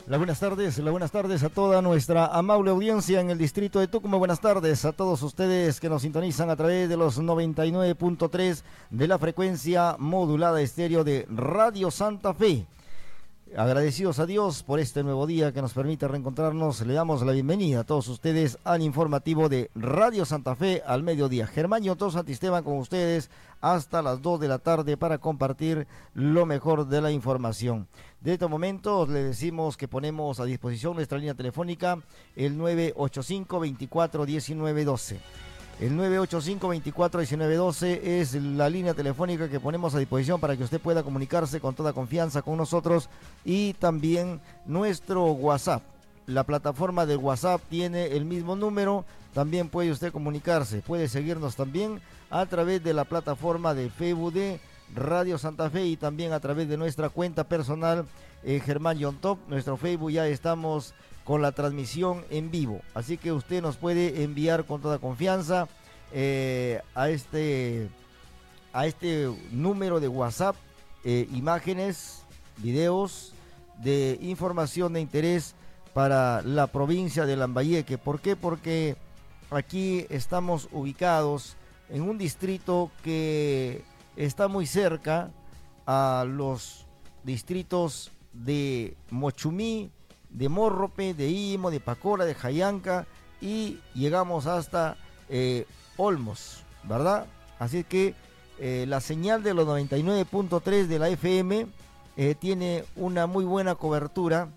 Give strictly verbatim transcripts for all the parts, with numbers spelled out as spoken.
Las buenas tardes, las buenas tardes a toda nuestra amable audiencia en el distrito de Tucumán. Buenas tardes a todos ustedes que nos sintonizan a través de los noventa y nueve punto tres de la frecuencia modulada estéreo de Radio Santa Fe. Agradecidos a Dios por este nuevo día que nos permite reencontrarnos, le damos la bienvenida a todos ustedes al informativo de Radio Santa Fe al mediodía. Germán Yoto Santisteban con ustedes hasta las dos de la tarde para compartir lo mejor de la información. De estos momentos le decimos que ponemos a disposición nuestra línea telefónica, el nueve ocho cinco, veinticuatro, diecinueve, doce. El nueve ocho cinco, veinticuatro, diecinueve, doce es la línea telefónica que ponemos a disposición para que usted pueda comunicarse con toda confianza con nosotros, y también nuestro WhatsApp. La plataforma del WhatsApp tiene el mismo número, también puede usted comunicarse, puede seguirnos también a través de la plataforma de Facebook de Radio Santa Fe y también a través de nuestra cuenta personal, eh, Germán Yontop. Nuestro Facebook ya estamos con la transmisión en vivo, así que usted nos puede enviar con toda confianza eh, a este a este número de WhatsApp eh, imágenes, videos de información de interés para la provincia de Lambayeque. ¿Por qué? Porque aquí estamos ubicados en un distrito que está muy cerca a los distritos de Mochumí, de Morrope, de Imo, de Pacora, de Jayanca, y llegamos hasta eh, Olmos, ¿verdad? Así que eh, la señal de los noventa y nueve punto tres de la F M eh, tiene una muy buena cobertura,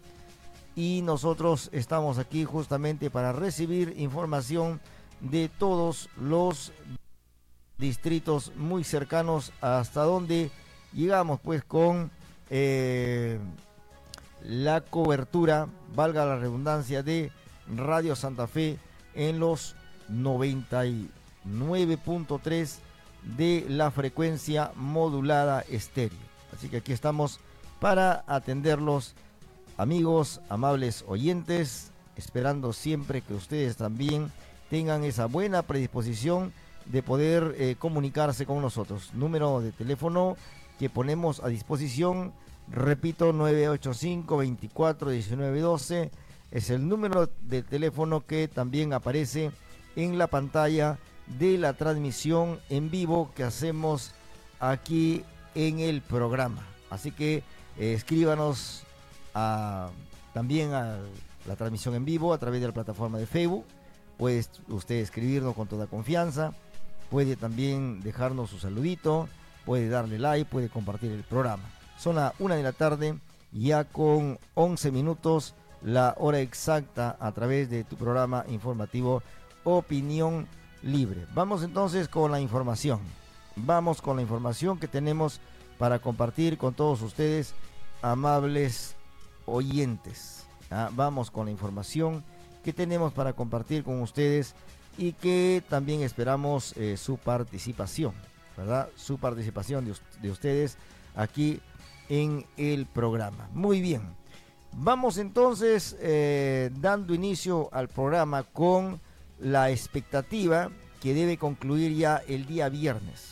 y nosotros estamos aquí justamente para recibir información de todos los distritos muy cercanos hasta donde llegamos, pues con eh, la cobertura, valga la redundancia, de Radio Santa Fe en los noventa y nueve punto tres de la frecuencia modulada estéreo. Así que aquí estamos para atenderlos, amigos, amables oyentes, esperando siempre que ustedes también tengan esa buena predisposición de poder eh, comunicarse con nosotros. Número de teléfono que ponemos a disposición, repito, nueve ocho cinco, veinticuatro, diecinueve, doce, es el número de teléfono que también aparece en la pantalla de la transmisión en vivo que hacemos aquí en el programa. Así que eh, escríbanos a, también a la transmisión en vivo a través de la plataforma de Facebook. Puede usted escribirnos con toda confianza, puede también dejarnos su saludito, puede darle like, puede compartir el programa. Son las una de la tarde, ya con once minutos, la hora exacta a través de tu programa informativo Opinión Libre. Vamos entonces con la información. Vamos con la información que tenemos para compartir con todos ustedes, amables oyentes. Ah, vamos con la información que tenemos para compartir con ustedes y que también esperamos eh, su participación, ¿verdad? Su participación de, de ustedes aquí en el programa. Muy bien, vamos entonces eh, dando inicio al programa con la expectativa que debe concluir ya el día viernes,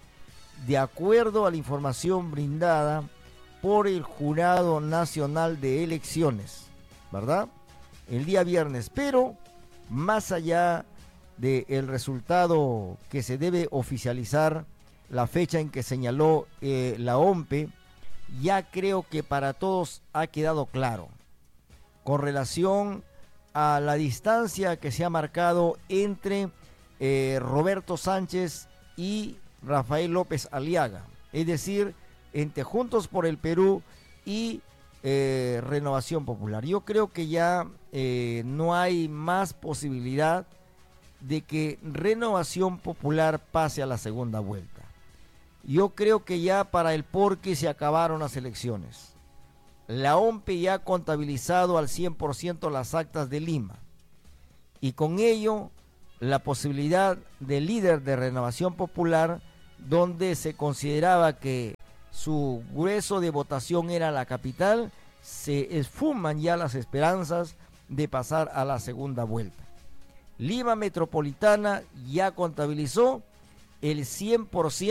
de acuerdo a la información brindada por el Jurado Nacional de Elecciones, ¿verdad? El día viernes, pero más allá del resultado que se debe oficializar, la fecha en que señaló eh, la O M P E, ya creo que para todos ha quedado claro con relación a la distancia que se ha marcado entre eh, Roberto Sánchez y Rafael López Aliaga, es decir, entre Juntos por el Perú y eh, Renovación Popular. Yo creo que ya eh, no hay más posibilidad de que Renovación Popular pase a la segunda vuelta. Yo creo que ya para el porque se acabaron las elecciones. La O M P E ya ha contabilizado al cien por ciento las actas de Lima, y con ello la posibilidad de líder de Renovación Popular, donde se consideraba que su grueso de votación era la capital, se esfuman ya las esperanzas de pasar a la segunda vuelta. Lima Metropolitana ya contabilizó el cien por ciento